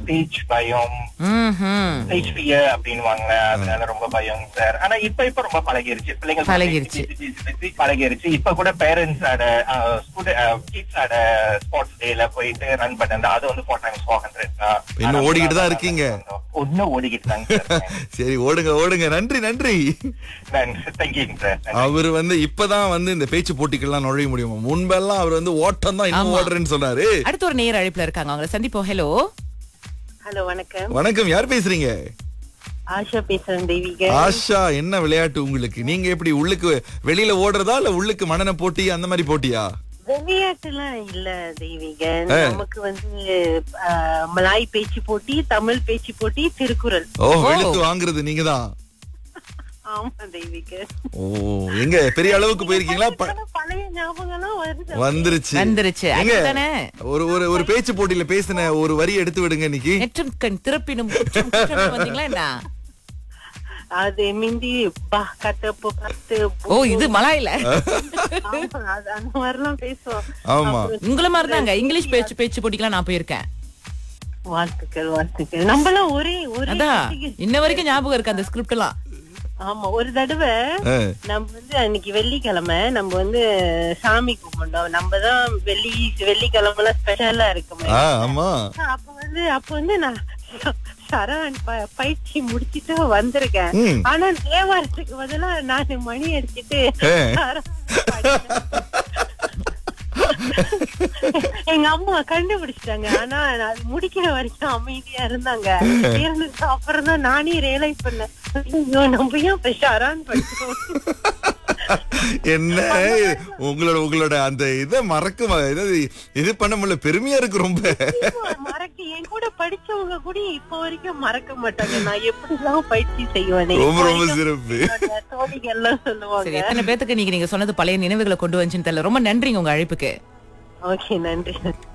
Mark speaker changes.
Speaker 1: Stage பயம், stage fear அப்படின்னுவாங்க. அதனால ரொம்ப பயம் சார். ஆனா இப்ப ரொம்ப பழகிருச்சு. பிள்ளைங்க பழகிருச்சு. இப்ப கூட பேரண்ட்ஸோட கிட்ஸோட ஸ்போர்ட்ஸ் டேல போயிட்டு ரன் பண்ணது, அது வந்து 4x400
Speaker 2: இன்னும் ஓடிக்கிட்டு தான் இருக்கீங்க.
Speaker 1: இன்னும் ஓடிக்கிட்டு தாங்க.
Speaker 2: சரி, ஓடுங்க ஓடுங்க. நன்றி நன்றி.
Speaker 1: தேங்க்யூங்க சார்.
Speaker 2: அவர் வந்து இப்பதான் வந்து இந்த பேச்சு போட்டிகள்லாம் நுழைய முடியுமா? முன்பெல்லாம் அவர் வந்து ஓட்டம் தான், இன்னும் ஓடுறேன்னு சொன்னாரு.
Speaker 3: அடுத்த ஒரு நேர் அழைப்புல இருக்காங்க, அவங்களை சந்திப்போம். ஹலோ
Speaker 4: ஹலோ, வணக்கம்.
Speaker 2: வணக்கம், யார் பேசுறீங்க?
Speaker 4: ஆஷா பேசுறேன் தெய்வீக.
Speaker 2: ஆஷா, என்ன விளையாட்டு உங்களுக்கு? நீங்க எப்படி உள்ளுக்கு வெளியில ஓடுறதா இல்ல உள்ளுக்கு மனன போட்டி அந்த மாதிரி போட்டியா?
Speaker 4: விளையாட்டுலாம் இல்ல தெய்வீக. நமக்கு வந்து மலாய் பேச்சு போட்டி, தமிழ் பேச்சு போட்டி, திருக்குறள்.
Speaker 2: எழுத்து வாங்குறது நீங்க தான்.
Speaker 4: ஆமா தெய்வீக.
Speaker 2: ஓ, எங்க பெரிய அளவுக்கு போயிருக்கீங்களா?
Speaker 4: பழைய ஞாபகம்
Speaker 3: வந்துருச்சு.
Speaker 2: ஒரு பேச்சு போட்டியில பேசின ஒரு வரி எடுத்து விடுங்க இன்னைக்கு.
Speaker 3: நெற்றும் கண் திறப்பினும் வந்தீங்களா என்ன?
Speaker 4: அது மிந்தி கத்து.
Speaker 3: ஓ, இது மலாயில
Speaker 4: அந்த மாதிரிலாம் பேசுவோம்.
Speaker 2: ஆமா,
Speaker 3: உங்களை மாதிரிதாங்க. இங்கிலீஷ் பேச்சு போட்டிக்கலாம் நான் போயிருக்கேன்.
Speaker 4: வாழ்த்துக்கள். நம்மளாம் ஒரே
Speaker 3: இன்ன வரைக்கும் ஞாபகம் இருக்கு அந்த ஸ்கிரிப்ட் எல்லாம்.
Speaker 4: ஆமா, ஒரு தடவை நம்ம வந்து அன்னைக்கு வெள்ளிக்கிழமை நம்ம வந்து சாமி கும்பிட்டோம். நம்ம தான் வெள்ளிக்கிழமை எல்லாம் ஸ்பெஷலா இருக்குமே. அப்ப வந்து நான் சரவன் பயிற்சி முடிச்சிட்டு வந்திருக்கேன். ஆனா தேவாரத்துக்கு பதிலா நான் மணி அடிச்சிட்டு எங்க அம்மா கண்டுபிடிச்சிட்டாங்க. ஆனா அது முடிக்கிற வரைக்கும் அமைதியா இருந்தாங்க. இருந்ததுக்கு அப்புறம் தான் நானே ரியலைஸ் பண்ணேன், நம்ம ஏன் ஷரான் படிச்சோம்.
Speaker 2: என்ன உங்களோட அந்த இதை இது பண்ண முடியல. பெருமையா இருக்கு ரொம்ப.
Speaker 4: என் கூட படிச்சவங்க கூட இப்ப வரைக்கும் மறக்க மாட்டாங்க. நான் எப்படிலாம் பயிற்சி செய்வேன்.
Speaker 2: ரொம்ப ரொம்ப சிறப்பு.
Speaker 4: தோழிகள் எல்லாம் சொல்லுவாங்க.
Speaker 3: எத்தனை பேத்துக்கு நீங்க சொன்னது பழைய நினைவுகளை கொண்டு வந்துச்சுன்னு தெரியல. ரொம்ப நன்றிங்க உங்க அழைப்புக்கு.
Speaker 4: ஓகே, நன்றி.